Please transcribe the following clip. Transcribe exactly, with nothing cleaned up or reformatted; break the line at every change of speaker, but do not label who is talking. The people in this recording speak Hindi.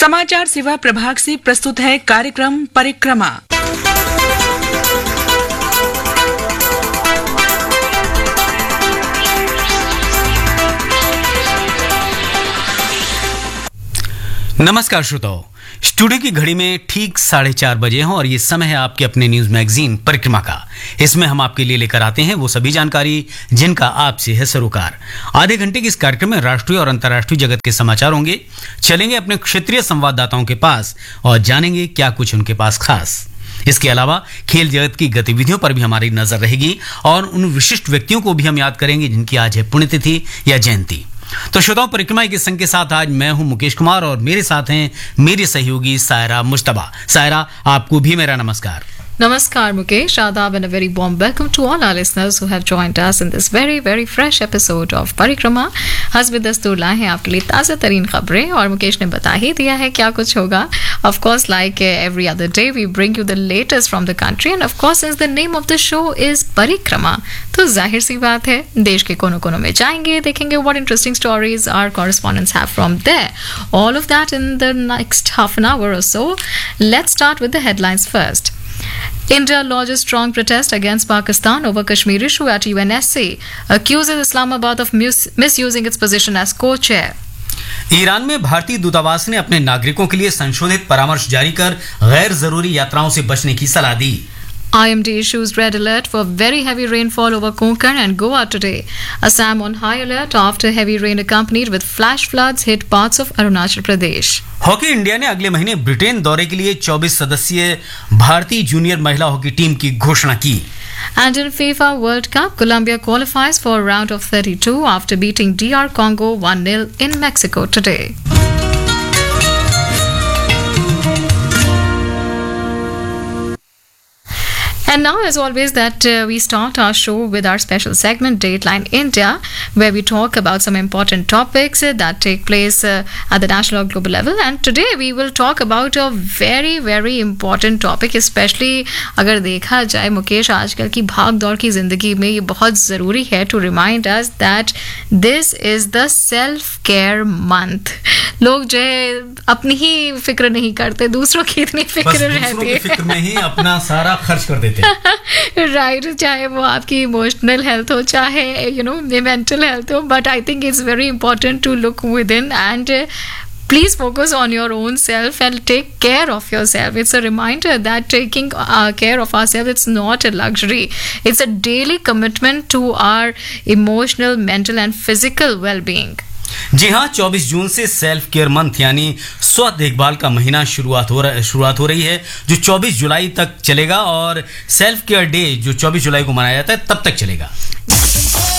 समाचार सेवा प्रभाग से प्रस्तुत है कार्यक्रम परिक्रमा।
नमस्कार श्रोताओ, स्टूडियो की घड़ी में ठीक साढ़े चार बजे हैं और ये समय है आपके अपने न्यूज मैगजीन परिक्रमा का। इसमें हम आपके लिए लेकर आते हैं वो सभी जानकारी जिनका आपसे है सरोकार। आधे घंटे के इस कार्यक्रम में राष्ट्रीय और अंतर्राष्ट्रीय जगत के समाचार होंगे। चलेंगे अपने क्षेत्रीय संवाददाताओं के पास और जानेंगे क्या कुछ उनके पास खास। इसके अलावा खेल जगत की गतिविधियों पर भी हमारी नजर रहेगी और उन विशिष्ट व्यक्तियों को भी हम याद करेंगे जिनकी आज है पुण्यतिथि या जयंती। तो श्रोताओं, परिक्रमा के संग के साथ आज मैं हूं मुकेश कुमार और मेरे साथ हैं मेरी सहयोगी सायरा मुश्तबा। सायरा, आपको भी मेरा नमस्कार।
Namaskar Mukesh, Adab and a very warm welcome to all our listeners who have joined us in this very very fresh episode of Parikrama। हस्ब दस्तूर लाए हैं आपके लिए ताज़ा तरीन खबरें और मुकेश ने बता ही दिया है क्या कुछ होगा। Of course, like every other day, we bring you the latest from the country and of course, since the name of the show is Parikrama, तो जाहिर सी बात है देश के कोनों कोनों में जाएंगे, देखेंगे what interesting stories our correspondents have from there. All of that in the next half an hour or so. Let's start with the headlines first. India lodges strong protest against Pakistan over Kashmir issue at U N S C, accuses Islamabad of mis- misusing its position as co-chair.
Iran में भारतीय दूतावास ने अपने नागरिकों के लिए संशोधित परामर्श जारी कर गैर जरूरी यात्राओं से बचने की सलाह दी।
I M D issues red alert for very heavy rainfall over Konkan and Goa today. Assam on high alert after heavy rain accompanied with flash floods hit parts of Arunachal Pradesh.
Hockey India ने अगले महीने ब्रिटेन दौरे के लिए चौबीस सदस्यीय भारतीय जूनियर महिला हॉकी टीम की घोषणा की।
And in FIFA World Cup, Colombia qualifies for round of thirty-two after beating D R Congo one nil in Mexico today. And now, as always, that uh, we start our show with our special segment, Dateline India, where we talk about some important topics uh, that take place uh, at the national or global level. And today we will talk about a very, very important topic, especially अगर देखा जाए मुकेश, आजकल की भाग दौड़ की जिंदगी में ये बहुत ज़रूरी है to remind us that this is the self-care month. लोग जो है अपनी ही फिक्र नहीं करते, दूसरों की इतनी फिक्र रहती है,
फिक्र में ही अपना सारा खर्च कर देते हैं।
राइट right, चाहे वो आपकी इमोशनल हेल्थ हो, चाहे यू नो मेंटल हेल्थ हो, but I think it's very important to look with in and please focus on your own self and take care of yourself. It's a reminder that taking uh, care of ourselves, it's not a luxury. It's a daily commitment to our emotional, mental and physical well-being.
जी हाँ, चौबीस जून से सेल्फ केयर मंथ यानी स्व देखभाल का महीना शुरुआत हो रहा शुरुआत हो रही है जो चौबीस जुलाई तक चलेगा और सेल्फ केयर डे जो चौबीस जुलाई को मनाया जाता है तब तक चलेगा।